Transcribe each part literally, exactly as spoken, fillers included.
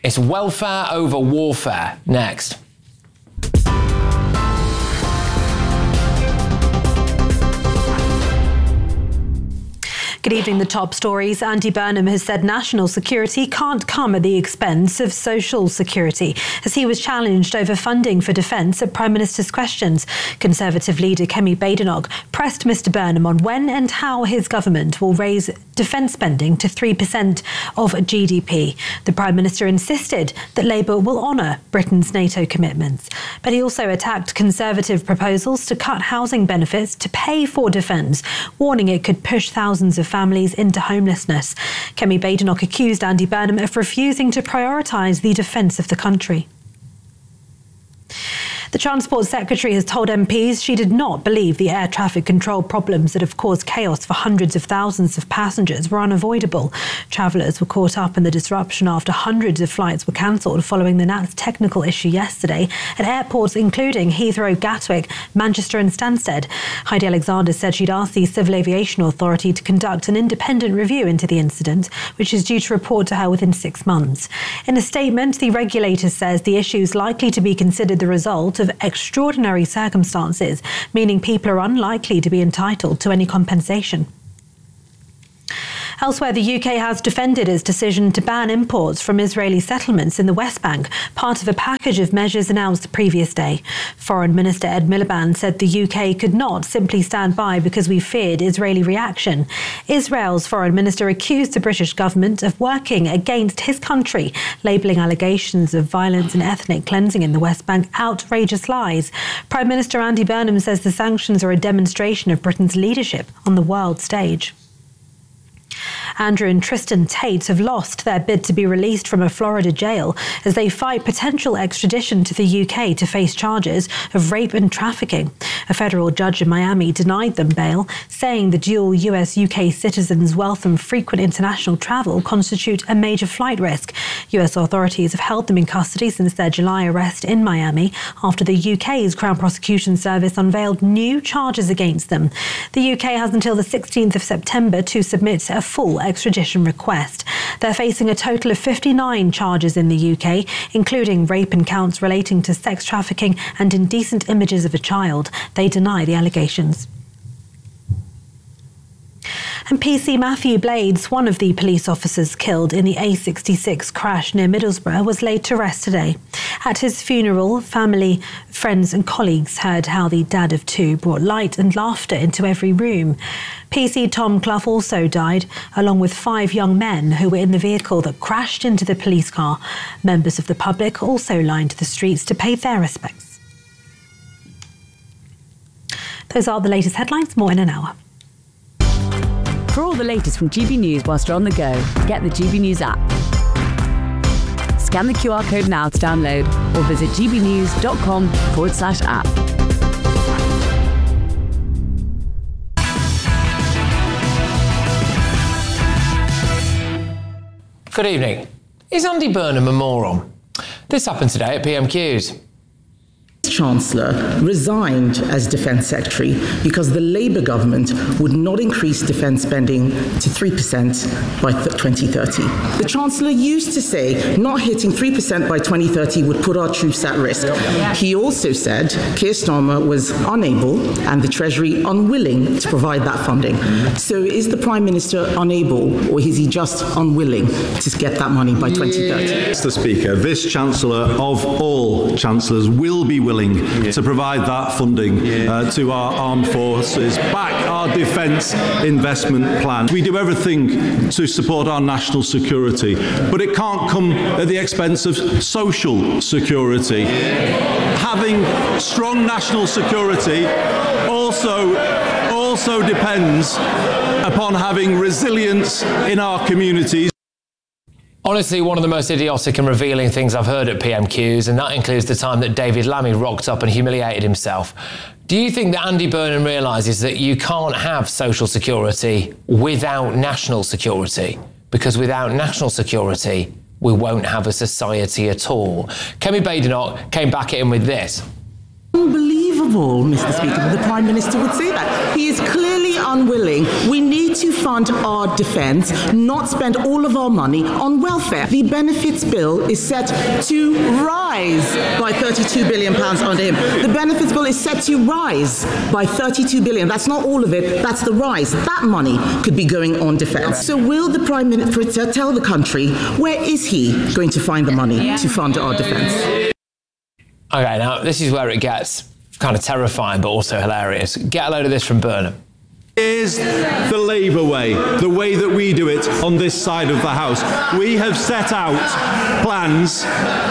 It's welfare over warfare. Next. Good evening. The top stories. Andy Burnham has said national security can't come at the expense of social security, as he was challenged over funding for defence at Prime Minister's questions. Conservative leader Kemi Badenoch pressed Mr Burnham on when and how his government will raise defence spending to three percent of G D P. The Prime Minister insisted that Labour will honour Britain's NATO commitments. But he also attacked Conservative proposals to cut housing benefits to pay for defence, warning it could push thousands of families into homelessness. Kemi Badenoch accused Andy Burnham of refusing to prioritise the defence of the country. The Transport Secretary has told M Ps she did not believe the air traffic control problems that have caused chaos for hundreds of thousands of passengers were unavoidable. Travellers were caught up in the disruption after hundreds of flights were cancelled following the N A T's technical issue yesterday at airports including Heathrow, Gatwick, Manchester and Stansted. Heidi Alexander said she'd asked the Civil Aviation Authority to conduct an independent review into the incident, which is due to report to her within six months. In a statement, the regulator says the issue is likely to be considered the result of extraordinary circumstances, meaning people are unlikely to be entitled to any compensation. Elsewhere, the U K has defended its decision to ban imports from Israeli settlements in the West Bank, part of a package of measures announced the previous day. Foreign Minister Ed Miliband said the U K could not simply stand by because we feared Israeli reaction. Israel's foreign minister accused the British government of working against his country, labelling allegations of violence and ethnic cleansing in the West Bank outrageous lies. Prime Minister Andy Burnham says the sanctions are a demonstration of Britain's leadership on the world stage. Andrew and Tristan Tate have lost their bid to be released from a Florida jail as they fight potential extradition to the U K to face charges of rape and trafficking. A federal judge in Miami denied them bail, saying the dual U S U K citizens' wealth and frequent international travel constitute a major flight risk. U S authorities have held them in custody since their July arrest in Miami after the U K's Crown Prosecution Service unveiled new charges against them. The U K has until the sixteenth of September to submit a full extradition request. They're facing a total of fifty-nine charges in the U K, including rape and counts relating to sex trafficking and indecent images of a child. They deny the allegations. And P C Matthew Blades, one of the police officers killed in the A sixty-six crash near Middlesbrough, was laid to rest today. At his funeral, family, friends and colleagues heard how the dad of two brought light and laughter into every room. P C Tom Clough also died, along with five young men who were in the vehicle that crashed into the police car. Members of the public also lined the streets to pay their respects. Those are the latest headlines. More in an hour. For all the latest from G B News whilst you're on the go, get the G B News app. Scan the Q R code now to download or visit gbnews.com forward slash app. Good evening. Is Andy Burnham a moron? This happened today at P M Qs. Chancellor resigned as Defence Secretary because the Labour government would not increase defence spending to three percent by twenty thirty. The Chancellor used to say not hitting three percent by twenty thirty would put our troops at risk. He also said Keir Starmer was unable and the Treasury unwilling to provide that funding. So is the Prime Minister unable, or is he just unwilling to get that money by twenty thirty? Mister Speaker, this Chancellor of all Chancellors will be willing Yeah. to provide that funding yeah. uh, to our armed forces, back our defence investment plan. We do everything to support our national security, but it can't come at the expense of social security. Yeah. Having strong national security also, also depends upon having resilience in our communities. Honestly, one of the most idiotic and revealing things I've heard at P M Qs, and that includes the time that David Lammy rocked up and humiliated himself. Do you think that Andy Burnham realises that you can't have social security without national security? Because without national security, we won't have a society at all. Kemi Badenoch came back at him with this. Unbelievable, Mister Speaker, the Prime Minister would say that. He is clearly unwilling. We need to fund our defence, not spend all of our money on welfare. The benefits bill is set to rise by thirty-two billion pounds under him. The benefits bill is set to rise by thirty-two billion pounds. That's not all of it, that's the rise. That money could be going on defence. So will the Prime Minister tell the country where is he going to find the money to fund our defence? Okay, now this is where it gets kind of terrifying but also hilarious. Get a load of this from Burnham. Is the Labour way, the way that we do it on this side of the House. We have set out plans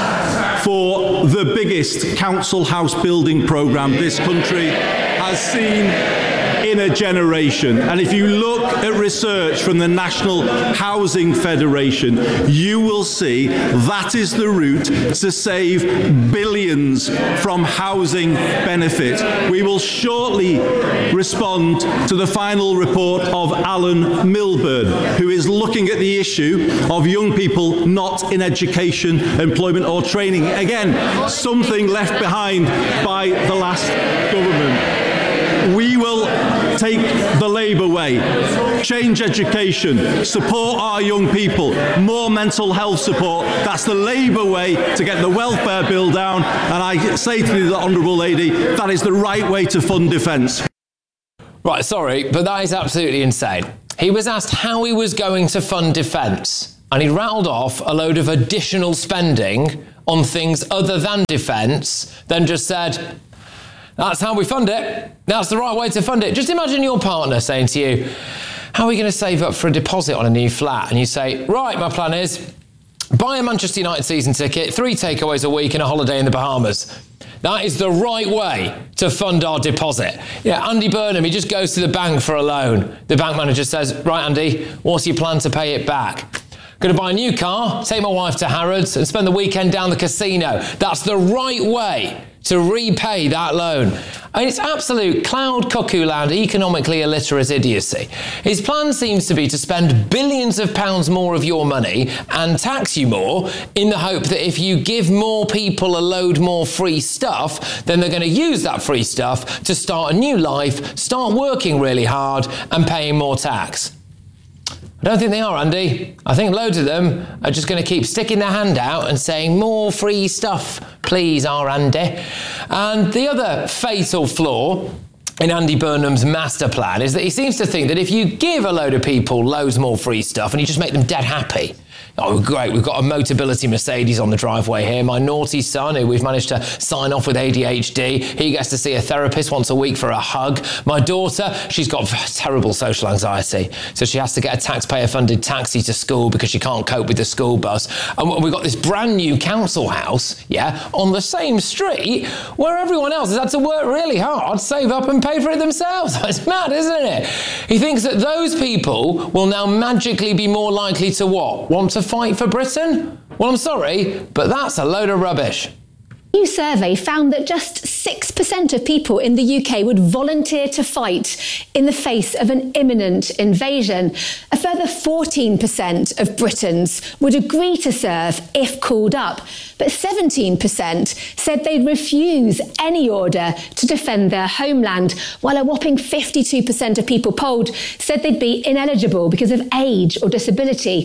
for the biggest council house building programme this country has seen in a generation. And if you look at research from the National Housing Federation, you will see that is the route to save billions from housing benefit. We will shortly respond to the final report of Alan Milburn, who is looking at the issue of young people not in education, employment or training. Again, something left behind by the last government. We will take the Labour way, change education, support our young people, more mental health support. That's the Labour way to get the welfare bill down. And I say to the Honourable Lady, that is the right way to fund defence. Right, sorry, but that is absolutely insane. He was asked how he was going to fund defence, and he rattled off a load of additional spending on things other than defence, then just said, that's how we fund it. That's the right way to fund it. Just imagine your partner saying to you, how are we going to save up for a deposit on a new flat? And you say, right, my plan is buy a Manchester United season ticket, three takeaways a week and a holiday in the Bahamas. That is the right way to fund our deposit. Yeah, Andy Burnham, he just goes to the bank for a loan. The bank manager says, right, Andy, what's your plan to pay it back? Going to buy a new car, take my wife to Harrods and spend the weekend down the casino. That's the right way to repay that loan. I mean, it's absolute cloud cuckoo land, economically illiterate idiocy. His plan seems to be to spend billions of pounds more of your money and tax you more in the hope that if you give more people a load more free stuff, then they're going to use that free stuff to start a new life, start working really hard and paying more tax. I don't think they are, Andy. I think loads of them are just going to keep sticking their hand out and saying, more free stuff, please, our Andy. And the other fatal flaw in Andy Burnham's master plan is that he seems to think that if you give a load of people loads more free stuff and you just make them dead happy, oh, great, we've got a Motability Mercedes on the driveway here. My naughty son, who we've managed to sign off with A D H D, he gets to see a therapist once a week for a hug. My daughter, she's got terrible social anxiety, so she has to get a taxpayer-funded taxi to school because she can't cope with the school bus. And we've got this brand new council house, yeah, on the same street where everyone else has had to work really hard, save up and pay for it themselves. It's mad, isn't it? He thinks that those people will now magically be more likely to what? Want to fight for Britain? Well, I'm sorry, but that's a load of rubbish. A new survey found that just six percent of people in the U K would volunteer to fight in the face of an imminent invasion. A further fourteen percent of Britons would agree to serve if called up, but seventeen percent said they'd refuse any order to defend their homeland, while a whopping fifty-two percent of people polled said they'd be ineligible because of age or disability.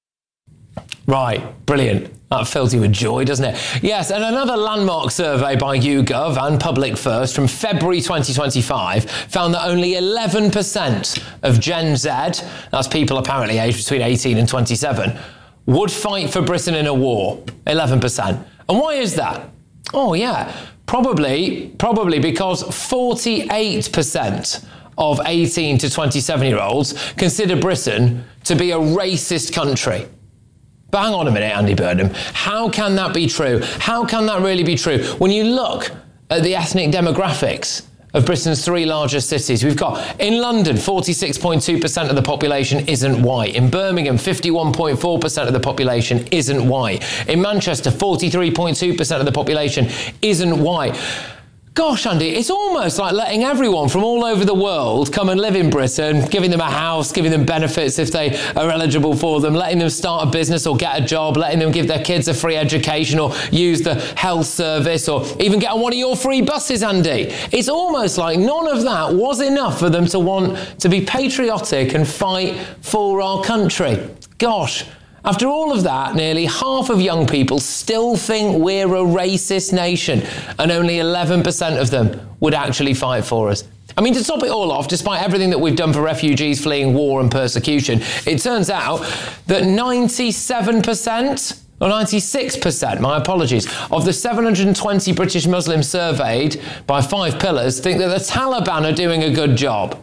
Right, brilliant. That fills you with joy, doesn't it? Yes, and another landmark survey by YouGov and Public First from February twenty twenty-five found that only eleven percent of Gen Z, that's people apparently aged between eighteen and twenty-seven, would fight for Britain in a war. eleven percent. And why is that? Oh, yeah, probably, probably because forty-eight percent of eighteen to twenty-seven-year-olds consider Britain to be a racist country. But hang on a minute, Andy Burnham. How can that be true? How can that really be true? When you look at the ethnic demographics of Britain's three largest cities, we've got in London, forty-six point two percent of the population isn't white. In Birmingham, fifty-one point four percent of the population isn't white. In Manchester, forty-three point two percent of the population isn't white. Gosh, Andy, it's almost like letting everyone from all over the world come and live in Britain, giving them a house, giving them benefits if they are eligible for them, letting them start a business or get a job, letting them give their kids a free education or use the health service or even get on one of your free buses, Andy. It's almost like none of that was enough for them to want to be patriotic and fight for our country. Gosh. After all of that, nearly half of young people still think we're a racist nation, and only eleven percent of them would actually fight for us. I mean, to top it all off, despite everything that we've done for refugees fleeing war and persecution, it turns out that ninety-seven percent, or ninety-six percent, my apologies, of the seven hundred twenty British Muslims surveyed by Five Pillars think that the Taliban are doing a good job.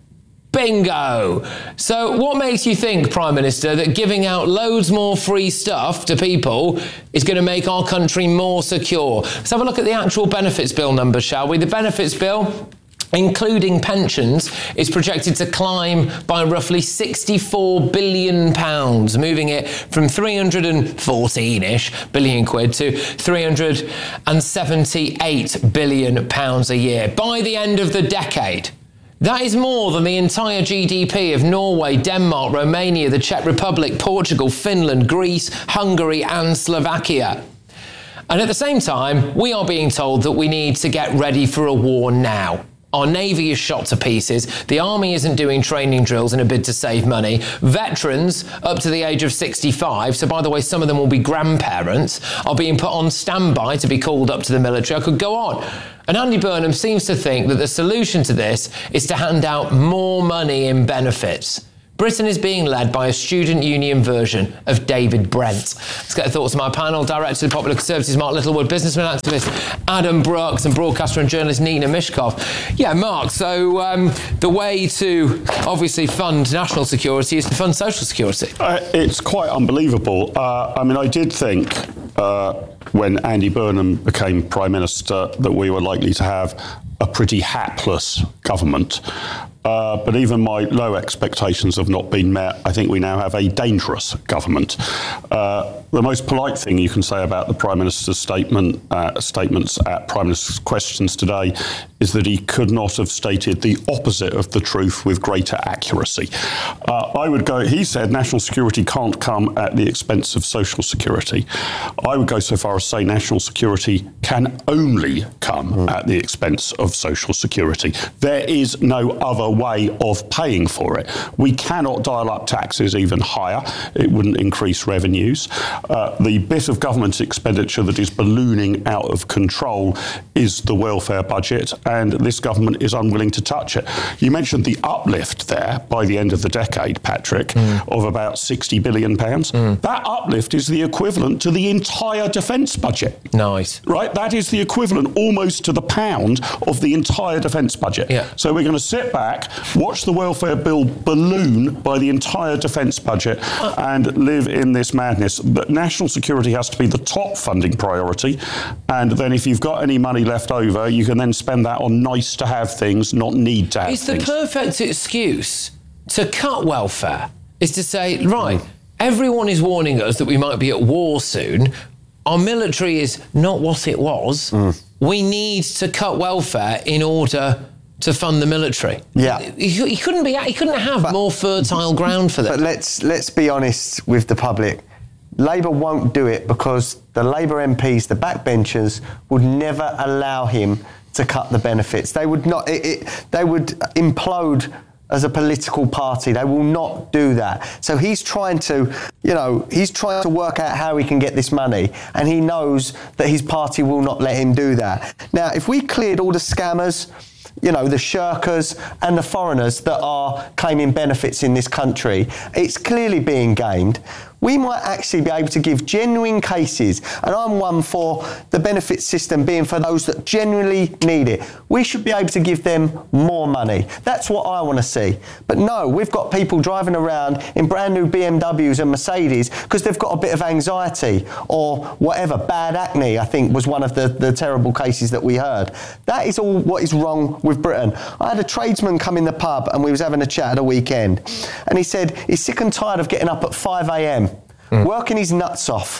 Bingo! So what makes you think, Prime Minister, that giving out loads more free stuff to people is going to make our country more secure? Let's have a look at the actual benefits bill numbers, shall we? The benefits bill, including pensions, is projected to climb by roughly sixty-four billion pounds, moving it from three hundred fourteen-ish billion quid to three hundred seventy-eight billion pounds a year by the end of the decade. That is more than the entire G D P of Norway, Denmark, Romania, the Czech Republic, Portugal, Finland, Greece, Hungary and Slovakia. And at the same time, we are being told that we need to get ready for a war now. Our Navy is shot to pieces. The Army isn't doing training drills in a bid to save money. Veterans up to the age of sixty-five, so by the way, some of them will be grandparents, are being put on standby to be called up to the military. I could go on. And Andy Burnham seems to think that the solution to this is to hand out more money in benefits. Britain is being led by a student union version of David Brent. Let's get the thoughts of my panel. Director of the Popular Conservatives, Mark Littlewood, businessman, activist Adam Brooks, and broadcaster and journalist Nina Mishkov. Yeah, Mark, so um, the way to obviously fund national security is to fund social security. Uh, it's quite unbelievable. Uh, I mean, I did think uh, when Andy Burnham became Prime Minister that we were likely to have a pretty hapless government. Uh, but even my low expectations have not been met. I think we now have a dangerous government. Uh, the most polite thing you can say about the Prime Minister's statement, uh, statements at Prime Minister's questions today is that he could not have stated the opposite of the truth with greater accuracy. Uh, I would go, he said national security can't come at the expense of social security. I would go so far as say national security can only come mm. at the expense of social security. There is no other way of paying for it. We cannot dial up taxes even higher. It wouldn't increase revenues. Uh, the bit of government expenditure that is ballooning out of control is the welfare budget, and this government is unwilling to touch it. You mentioned the uplift there by the end of the decade, Patrick, mm. of about sixty billion pounds. Mm. That uplift is the equivalent to the entire defence budget. Nice. Right? That is the equivalent almost to the pound of the entire defence budget. Yeah. So we're going to sit back, watch the welfare bill balloon by the entire defence budget uh, and live in this madness. But national security has to be the top funding priority. And then if you've got any money left over, you can then spend that on nice to have things, not need to have it's things. It's the perfect excuse to cut welfare, is to say, right, everyone is warning us that we might be at war soon. Our military is not what it was. Mm. We need to cut welfare in order to fund the military. Yeah, he, he couldn't be. He couldn't have but, more fertile ground for that. But let's let's be honest with the public. Labour won't do it because the Labour M Ps, the backbenchers, would never allow him to cut the benefits. They would not. It, it, they would implode as a political party. They will not do that. So he's trying to, you know, he's trying to work out how he can get this money, and he knows that his party will not let him do that. Now, if we cleared all the scammers, you know, the shirkers and the foreigners that are claiming benefits in this country, it's clearly being gamed. We might actually be able to give genuine cases, and I'm one for the benefit system being for those that genuinely need it. We should be able to give them more money. That's what I want to see. But no, we've got people driving around in brand new B M Ws and Mercedes because they've got a bit of anxiety or whatever. Bad acne, I think, was one of the, the terrible cases that we heard. That is all what is wrong with Britain. I had a tradesman come in the pub and we was having a chat at a weekend, and he said he's sick and tired of getting up at five a.m. Mm. working his nuts off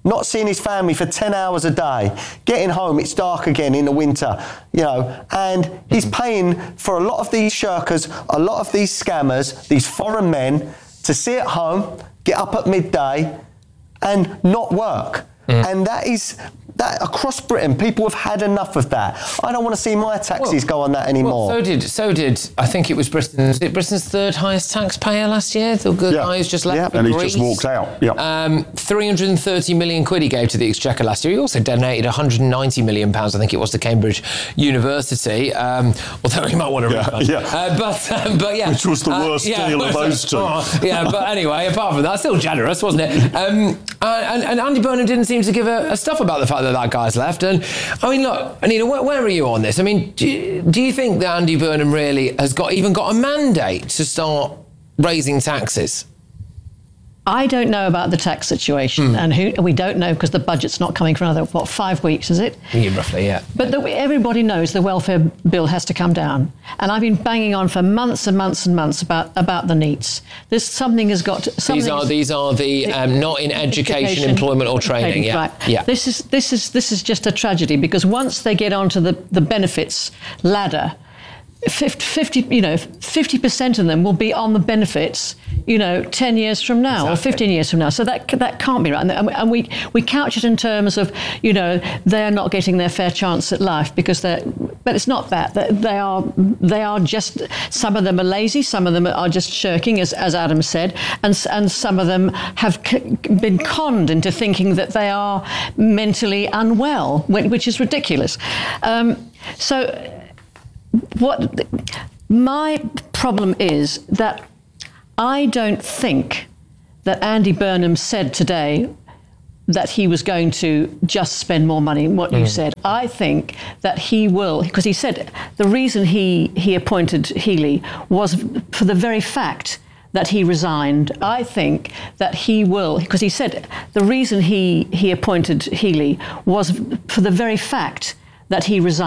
not seeing his family for ten hours a day, getting home, it's dark again in the winter, you know, and he's paying for a lot of these shirkers, a lot of these scammers, these foreign men, to sit at home, get up at midday and not work. Mm. And that is... That across Britain, people have had enough of that. I don't want to see my taxis well, go on that anymore. Well, so did so did I think it was Britain's it Britain's third highest taxpayer last year. The good yeah. guy who's just left yeah. for and Greece. he just walked out. Yeah, um, three hundred and thirty million quid he gave to the Exchequer last year. He also donated one hundred and ninety million pounds, I think it was, to Cambridge University. Um, although he might want to yeah, refund. yeah. Uh, but um, but yeah, which was the worst uh, yeah, deal of those two. Oh, yeah, but anyway, apart from that, still generous, wasn't it? Um, and, and Andy Burnham didn't seem to give a, a stuff about the fact that that guy's left. And I mean, look, Anina, where, where are you on this? I mean, do you, do you think that Andy Burnham really has got even got a mandate to start raising taxes? I don't know about the tax situation, mm. and who, we don't know because the budget's not coming for another, what, five weeks, is it? Yeah, roughly, yeah. But the, everybody knows the welfare bill has to come down. And I've been banging on for months and months and months about, about the NEETs. There's something has got to... These are these are the um, not in education, education, employment or training, yeah. Right. yeah. This is this is this is just a tragedy because once they get onto the, the benefits ladder, fifty, you know, fifty percent of them will be on the benefits, you know, ten years from now exactly. or fifteen years from now. So that that can't be right. And we we couch it in terms of, you know, they're not getting their fair chance at life because they're, but it's not that. They are they are just, some of them are lazy, some of them are just shirking, as as Adam said, and and some of them have c- been conned into thinking that they are mentally unwell, which is ridiculous. Um, so. What my problem is that I don't think that Andy Burnham said today that he was going to just spend more money, what mm. you said. I think that he will, because he said the reason he, he appointed Healey was for the very fact that he resigned. I think that he will, because he said the reason he, he appointed Healey was for the very fact that he resigned.